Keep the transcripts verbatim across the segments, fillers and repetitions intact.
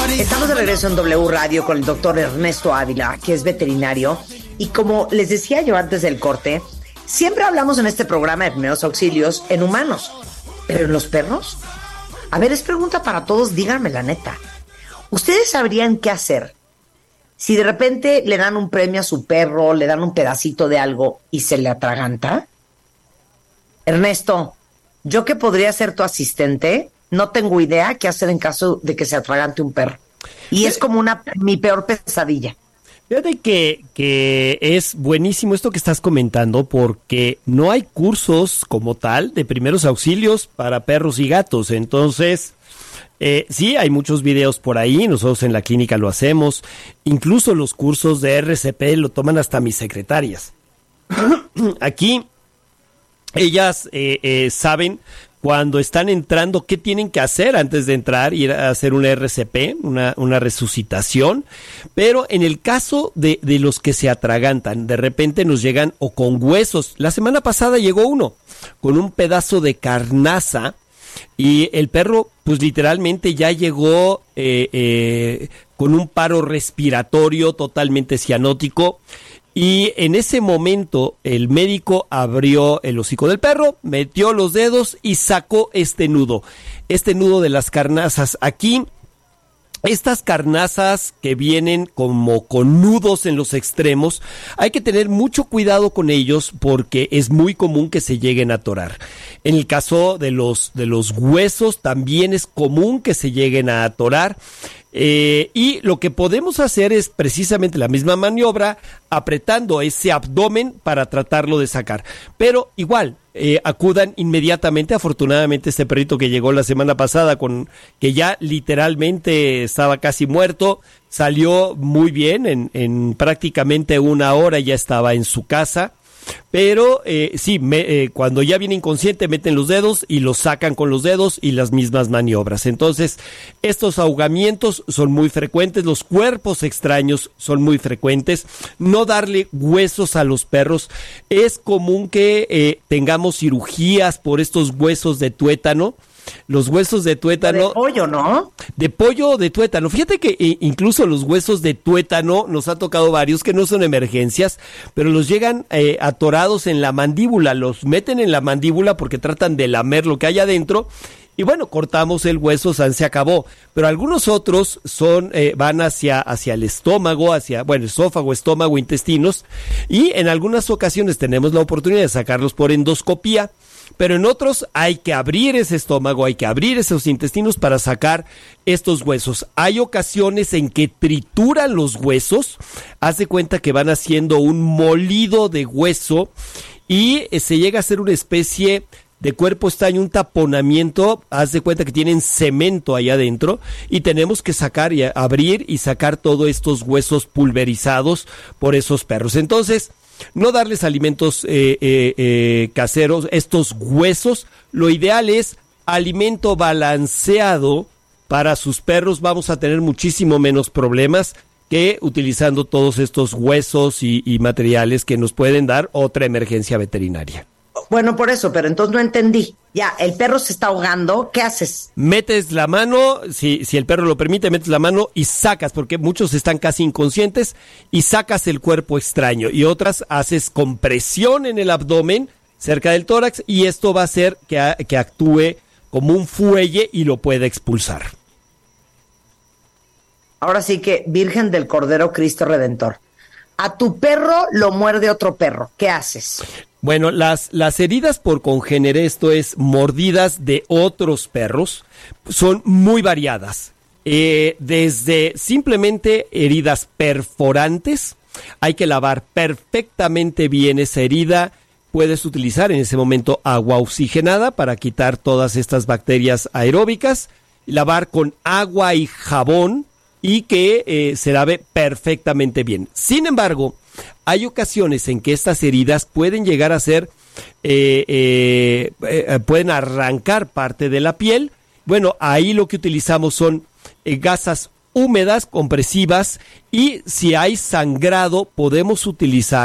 Estamos de regreso en W Radio con el doctor Ernesto Ávila, que es veterinario. Y como les decía yo antes del corte, siempre hablamos en este programa de primeros auxilios en humanos, pero en los perros. A ver, es pregunta para todos, díganme la neta. ¿Ustedes sabrían qué hacer si de repente le dan un premio a su perro, le dan un pedacito de algo y se le atraganta? Ernesto, yo que podría ser tu asistente, no tengo idea qué hacer en caso de que se atragante un perro. Y es como una mi peor pesadilla. Fíjate que, que es buenísimo esto que estás comentando, porque no hay cursos como tal de primeros auxilios para perros y gatos. Entonces, eh, sí, hay muchos videos por ahí, nosotros en la clínica lo hacemos. Incluso los cursos de R C P lo toman hasta mis secretarias. Aquí, ellas eh, eh, saben cuando están entrando qué tienen que hacer antes de entrar, ir a hacer una R C P, una, una resucitación. Pero en el caso de, de los que se atragantan, de repente nos llegan o con huesos. La semana pasada llegó uno con un pedazo de carnaza y el perro pues literalmente ya llegó eh, eh, con un paro respiratorio totalmente cianótico. Y en ese momento el médico abrió el hocico del perro, metió los dedos y sacó este nudo, este nudo de las carnazas. Aquí, estas carnazas que vienen como con nudos en los extremos, hay que tener mucho cuidado con ellos porque es muy común que se lleguen a atorar. En el caso de los, de los huesos también es común que se lleguen a atorar. Eh, y lo que podemos hacer es precisamente la misma maniobra, apretando ese abdomen para tratarlo de sacar. Pero igual, eh, acudan inmediatamente. Afortunadamente este perrito que llegó la semana pasada, con que ya literalmente estaba casi muerto, salió muy bien, en, en prácticamente una hora ya estaba en su casa. Pero eh, sí, me, eh, cuando ya viene inconsciente meten los dedos y los sacan con los dedos y las mismas maniobras. Entonces, estos ahogamientos son muy frecuentes, los cuerpos extraños son muy frecuentes. No darle huesos a los perros. Es común que eh, tengamos cirugías por estos huesos de tuétano. Los huesos de tuétano. De pollo, ¿no? De pollo o de tuétano. Fíjate que eh, incluso los huesos de tuétano, nos ha tocado varios que no son emergencias, pero los llegan eh, atorados en la mandíbula. Los meten en la mandíbula porque tratan de lamer lo que hay adentro. Y bueno, cortamos el hueso, san, se acabó. Pero algunos otros son eh, van hacia, hacia el estómago, hacia, bueno, esófago, estómago, intestinos. Y en algunas ocasiones tenemos la oportunidad de sacarlos por endoscopía. Pero en otros hay que abrir ese estómago, hay que abrir esos intestinos para sacar estos huesos. Hay ocasiones en que trituran los huesos, haz de cuenta que van haciendo un molido de hueso y se llega a hacer una especie de cuerpo extraño, un taponamiento. Haz de cuenta que tienen cemento ahí adentro y tenemos que sacar y abrir y sacar todos estos huesos pulverizados por esos perros. Entonces, no darles alimentos eh, eh, eh, caseros, estos huesos. Lo ideal es alimento balanceado para sus perros. Vamos a tener muchísimo menos problemas que utilizando todos estos huesos y, y materiales que nos pueden dar otra emergencia veterinaria. Bueno, por eso, pero entonces no entendí. Ya, el perro se está ahogando, ¿qué haces? Metes la mano, si, si el perro lo permite, metes la mano y sacas, porque muchos están casi inconscientes, y sacas el cuerpo extraño. Y otras haces compresión en el abdomen, cerca del tórax, y esto va a hacer que, a, que actúe como un fuelle y lo pueda expulsar. Ahora sí que, Virgen del Cordero Cristo Redentor. A tu perro lo muerde otro perro, ¿qué haces? Bueno, las, las heridas por congénere, esto es mordidas de otros perros, son muy variadas. Eh, desde simplemente heridas perforantes, hay que lavar perfectamente bien esa herida. Puedes utilizar en ese momento agua oxigenada para quitar todas estas bacterias aeróbicas, lavar con agua y jabón y que eh, se lave perfectamente bien. Sin embargo, hay ocasiones en que estas heridas pueden llegar a ser, eh, eh, eh, pueden arrancar parte de la piel. Bueno, ahí lo que utilizamos son eh, gasas húmedas, compresivas, y si hay sangrado podemos utilizar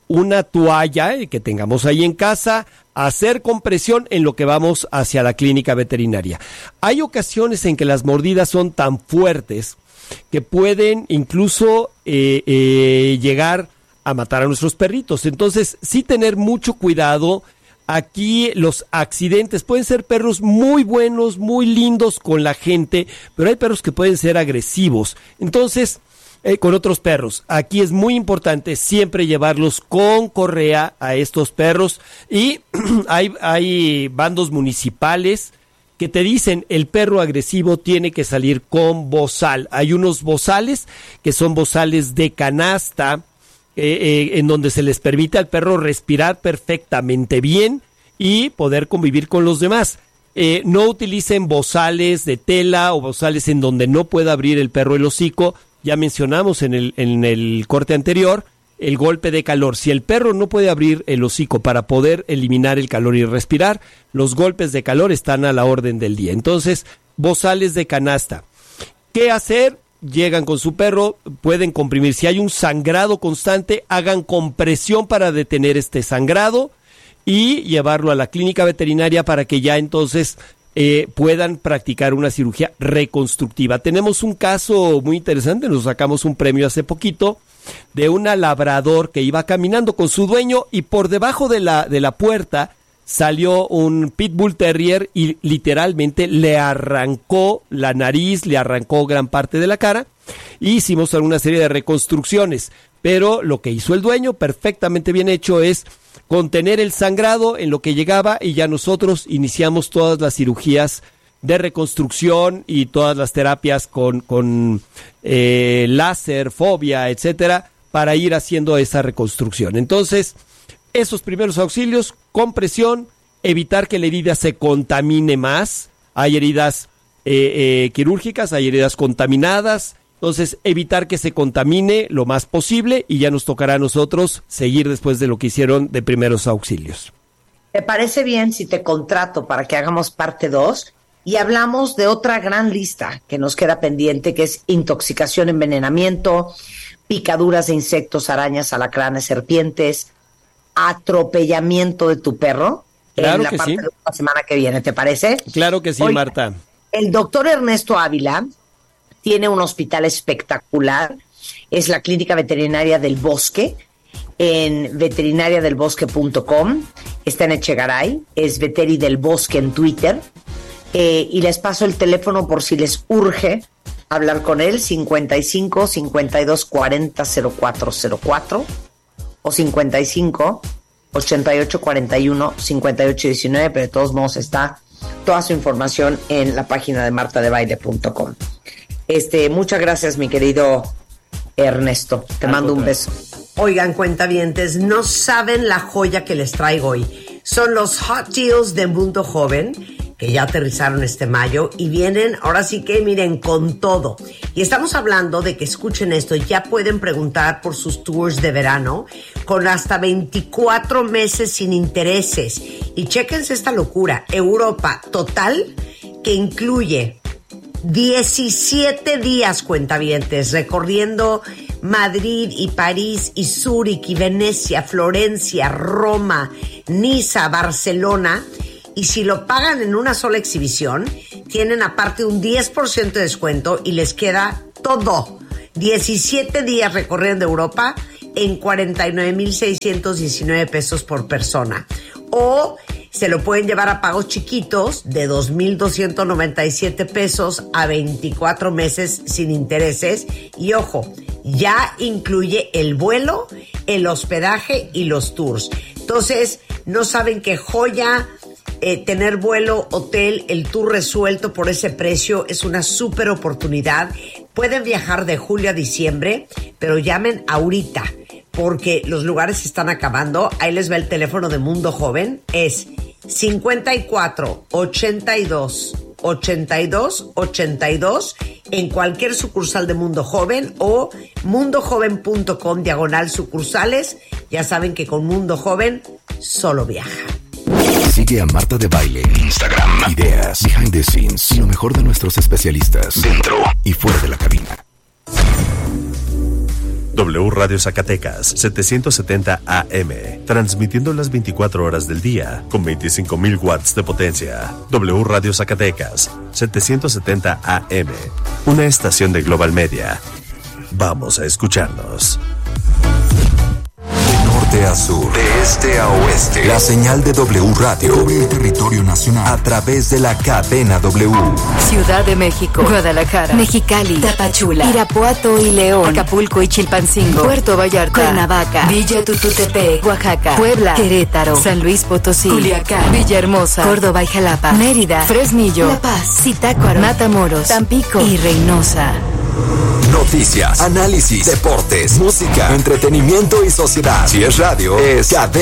una toalla eh, que tengamos ahí en casa, hacer compresión en lo que vamos hacia la clínica veterinaria. Hay ocasiones en que las mordidas son tan fuertes que pueden incluso eh, eh, llegar a matar a nuestros perritos. Entonces, sí tener mucho cuidado. Aquí los accidentes pueden ser perros muy buenos, muy lindos con la gente, pero hay perros que pueden ser agresivos. Entonces, eh, con otros perros, aquí es muy importante siempre llevarlos con correa a estos perros. Y hay, hay bandos municipales que te dicen el perro agresivo tiene que salir con bozal. Hay unos bozales que son bozales de canasta, eh, eh, en donde se les permite al perro respirar perfectamente bien y poder convivir con los demás. Eh, no utilicen bozales de tela o bozales en donde no pueda abrir el perro el hocico. Ya mencionamos en el, en el corte anterior el golpe de calor. Si el perro no puede abrir el hocico para poder eliminar el calor y respirar, los golpes de calor están a la orden del día. Entonces, bozales de canasta. ¿Qué hacer? Llegan con su perro, pueden comprimir. Si hay un sangrado constante, hagan compresión para detener este sangrado y llevarlo a la clínica veterinaria para que ya entonces eh, puedan practicar una cirugía reconstructiva. Tenemos un caso muy interesante, nos sacamos un premio hace poquito, de una labrador que iba caminando con su dueño y por debajo de la, de la puerta salió un pitbull terrier y literalmente le arrancó la nariz, le arrancó gran parte de la cara. Y hicimos alguna serie de reconstrucciones, pero lo que hizo el dueño, perfectamente bien hecho, es contener el sangrado en lo que llegaba y ya nosotros iniciamos todas las cirugías de reconstrucción y todas las terapias con, con eh, láser, fobia, etcétera, para ir haciendo esa reconstrucción. Entonces, esos primeros auxilios, compresión, evitar que la herida se contamine más. Hay heridas eh, eh, quirúrgicas, hay heridas contaminadas. Entonces, evitar que se contamine lo más posible y ya nos tocará a nosotros seguir después de lo que hicieron de primeros auxilios. ¿Te parece bien si te contrato para que hagamos parte dos? Y hablamos de otra gran lista que nos queda pendiente, que es intoxicación, envenenamiento, picaduras de insectos, arañas, alacranes, serpientes, atropellamiento de tu perro. Claro en la que parte sí. de la semana que viene, ¿te parece? Claro que sí, Oye, Marta. El doctor Ernesto Ávila tiene un hospital espectacular. Es la Clínica Veterinaria del Bosque, en veterinaria del bosque punto com. Está en Echegaray. Es Veteri del Bosque en Twitter. Eh, y les paso el teléfono por si les urge hablar con él, cincuenta y cinco, cincuenta y dos, cuarenta, cero cuatro cero cuatro o cincuenta y cinco, ochenta y ocho, cuarenta y uno, cincuenta y ocho, diecinueve, pero de todos modos está toda su información en la página de marta de baile punto com. Este, muchas gracias, mi querido Ernesto. Te Al mando un contrario. beso. Oigan, cuentavientes, no saben la joya que les traigo hoy. Son los Hot Deals de Mundo Joven, que ya aterrizaron este mayo y vienen, ahora sí que miren, con todo. Y estamos hablando de que, escuchen esto, ya pueden preguntar por sus tours de verano con hasta veinticuatro meses sin intereses. Y chéquense esta locura, Europa total, que incluye diecisiete días, cuentavientes, recorriendo Madrid y París y Zúrich y Venecia, Florencia, Roma, Niza, Barcelona. Y si lo pagan en una sola exhibición, tienen aparte un diez por ciento de descuento y les queda todo. diecisiete días recorriendo Europa en cuarenta y nueve mil seiscientos diecinueve pesos por persona. O se lo pueden llevar a pagos chiquitos de dos mil doscientos noventa y siete pesos a veinticuatro meses sin intereses. Y ojo, ya incluye el vuelo, el hospedaje y los tours. Entonces, no saben qué joya. Eh, tener vuelo, hotel, el tour resuelto por ese precio es una súper oportunidad. Pueden viajar de julio a diciembre, pero llamen ahorita porque los lugares se están acabando. Ahí les va el teléfono de Mundo Joven. Es cincuenta y cuatro, ochenta y dos, ochenta y dos, ochenta y dos en cualquier sucursal de Mundo Joven o mundojoven punto com diagonal sucursales. Ya saben que con Mundo Joven solo viaja. Sigue a Marta de Baile en Instagram. Ideas, behind the scenes y lo mejor de nuestros especialistas dentro y fuera de la cabina. W Radio Zacatecas, setecientos setenta A M, transmitiendo las veinticuatro horas del día con veinticinco mil watts de potencia. W Radio Zacatecas, setecientos setenta A M, una estación de Global Media. Vamos a escucharnos. De norte a sur, de este a oeste, la señal de W Radio cubre el territorio nacional a través de la cadena W. Ciudad de México, Guadalajara, Mexicali, Tapachula, Irapuato y León, Acapulco y Chilpancingo, Puerto Vallarta, Cuernavaca, Villa Tututepec, Oaxaca, Puebla, Querétaro, San Luis Potosí, Culiacán, Villahermosa, Córdoba y Jalapa, Mérida, Fresnillo, La Paz, Zitácuaro, Matamoros, Tampico y Reynosa. Noticias, análisis, deportes, música, entretenimiento y sociedad. Si es radio, es cadena.